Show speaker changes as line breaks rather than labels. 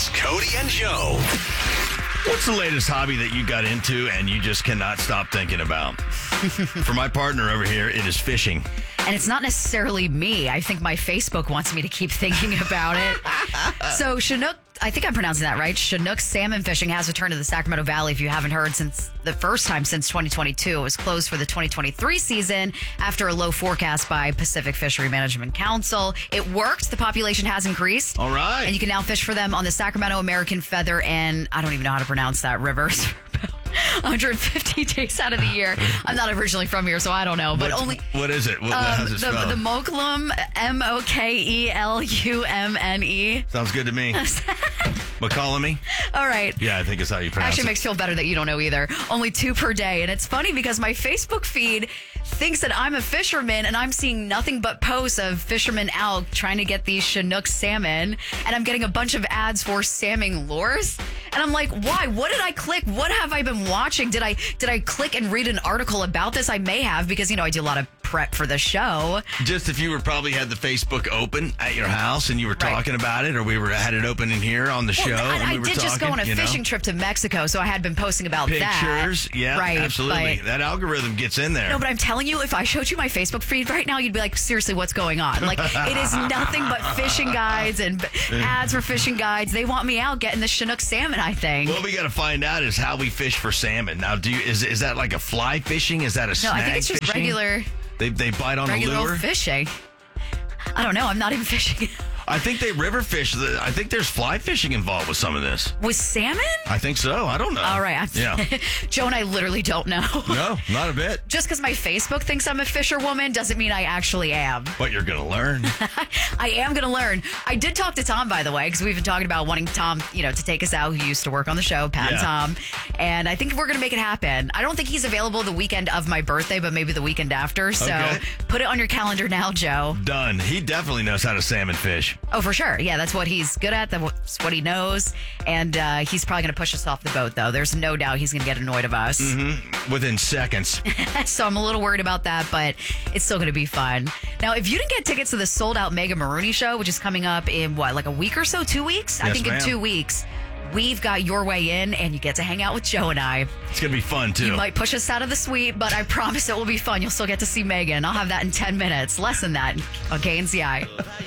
It's Cody and Joe.
What's the latest hobby that you got into and you just cannot stop thinking about? For my partner over here, it is fishing.
And it's not necessarily me. I think my Facebook wants me to keep thinking about it. So Chinook, I think I'm pronouncing that right. Chinook salmon fishing has returned to the Sacramento Valley, if you haven't heard, since the first time since 2022. It was closed for the 2023 season after a low forecast by Pacific Fishery Management Council. It worked. The population has increased.
All right.
And you can now fish for them on the Sacramento American Feather and I don't even know how to pronounce that, rivers. 150 days out of the year. I'm not originally from here, so I don't know. But
what is it? How's it spelled?
The Mokelum, Mokelumne.
Sounds good to me. McCollum?
All right.
Yeah, I think it's how you pronounce
Actually,
it.
makes me feel better that you don't know either. Only 2 per day. And it's funny because my Facebook feed thinks that I'm a fisherman and I'm seeing nothing but posts of fishermen out trying to get these Chinook salmon. And I'm getting a bunch of ads for salmon lures. And I'm like, why? What did I click? What have I been watching? Did I click and read an article about this? I may have because, I do a lot of prep for the show.
Just if you were probably had the Facebook open at your house and you were talking about it, or we had it open in here on the show.
I did just go on a fishing trip to Mexico, so I had been posting about that.
Pictures, yeah,
right,
absolutely. That algorithm gets in there.
No, but I'm telling you, if I showed you my Facebook feed right now, you'd be like, seriously, what's going on? Like, it is nothing but fishing guides and ads for fishing guides. They want me out getting the Chinook salmon, I think.
What we got to find out is how we fish for salmon. Now, is that like a fly fishing? Is that a snag
No, I think it's just
fishing?
regular.
They bite on the
regular
lure?
Old fishing. I don't know. I'm not even fishing.
I think they river fish. I think there's fly fishing involved with some of this.
With salmon?
I think so. I don't know.
All right.
Yeah.
Joe and I literally don't know.
No, not a bit.
Just because my Facebook thinks I'm a fisherwoman doesn't mean I actually am.
But you're going to learn.
I am going to learn. I did talk to Tom, by the way, because we've been talking about wanting Tom, to take us out, who used to work on the show, Pat and Tom. And I think we're going to make it happen. I don't think he's available the weekend of my birthday, but maybe the weekend after. So put it on your calendar now, Joe.
Done. He definitely knows how to salmon fish.
Oh, for sure. Yeah, that's what he's good at. That's what he knows. And he's probably going to push us off the boat, though. There's no doubt he's going to get annoyed of us.
Mm-hmm. Within seconds.
So I'm a little worried about that, but it's still going to be fun. Now, if you didn't get tickets to the sold-out Mega Maroney show, which is coming up in, like a week or so? 2 weeks?
Yes,
I think
ma'am.
in 2 weeks. We've got your way in, and you get to hang out with Joe and I.
It's going to be fun, too.
You might push us out of the suite, but I promise it will be fun. You'll still get to see Megan. I'll have that in 10 minutes. Less than that on KNCI.